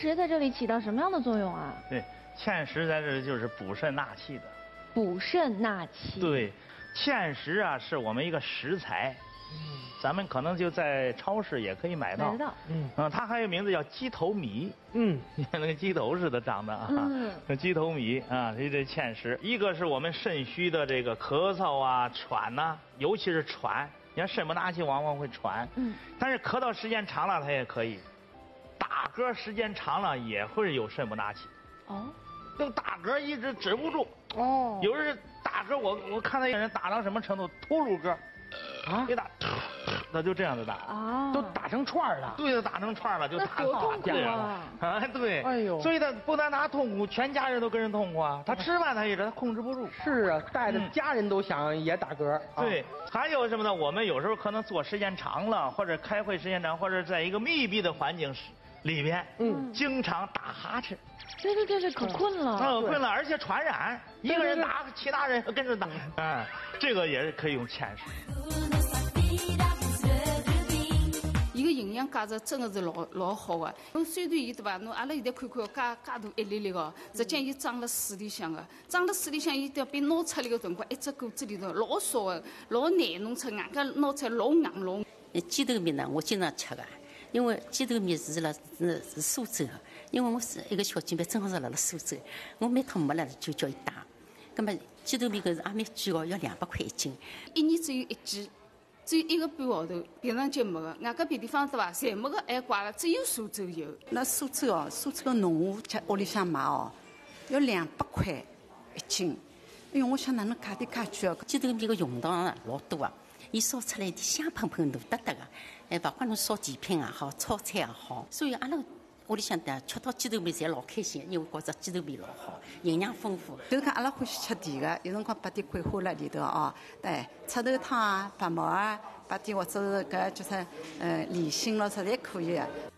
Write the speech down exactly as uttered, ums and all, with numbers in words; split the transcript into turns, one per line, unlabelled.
石在这里起到什么样的作用啊？
对，芡实在这里就是补肾纳气的。
补肾纳气。
对，芡实啊是我们一个食材，嗯，咱们可能就在超市也可以买到。
买得到。
嗯，嗯，它还有名字叫鸡头米。嗯，像那个鸡头似的长得啊。嗯。鸡头米啊，这这芡实，一个是我们肾虚的这个咳嗽啊、喘呐、啊，尤其是喘。你看肾不纳气，往往会喘。嗯。但是咳到时间长了，它也可以；打嗝时间长了，也会有肾不纳气。哦。就打嗝一直止不住。哦。有人打嗝，我我看那有人打到什么程度，秃噜嗝。啊。一打，那就这样子打。啊。
都打成串了。
对，打成串了，就打
多痛苦啊！
啊，对。哎呦。所以他不但他痛苦，全家人都跟人痛苦啊。他吃饭他也是他控制不住。
是啊，带着家人都想也打嗝。
对。还有什么呢？我们有时候可能坐时间长了，或者开会时间长，或者在一个密闭的环境里边，嗯，经常打哈欠。
对对对对，可困了。
嗯，困了，而且传染，一个人打，其他人跟着打。嗯，这个也是可以用芡实。
伊个营养价值真的是老老好的。侬虽然伊对吧，侬阿拉现在看看介介大一粒粒个，实际伊长了水里向个，长了水里向，伊要被拿出来个辰光，一只果子里头老少个，老难弄出，外加拿出来老硬老。
鸡头米呢，我经常吃个，因为鸡头米是了是是苏州的，因为我是一个小姐妹，正好是辣辣苏州，我每趟没来就叫伊打。那么鸡头米搿是也蛮贵哦，要两百块一斤，
一年只有一季。只有一个半号头，别人就没个，外加别地方对吧？侪没个，还挂了，只有苏州有。
那苏州哦，苏州个农户在屋里向买哦，要两百块一斤。哎呦，我想哪能价钿介贵哦？
鸡头米个用场啊老多啊，伊烧出来的香喷喷、浓得得个，哎，勿管侬烧甜品也好，炒菜也好，所以阿拉屋里向的吃到鸡头米侪老开心，因为觉着鸡头米老好，营养丰富。
就是讲阿拉欢喜吃甜个，有辰光摆点桂花辣里头哦，对，赤豆汤啊、白馍啊，摆点或者是搿就是呃里心咯，实在可以个。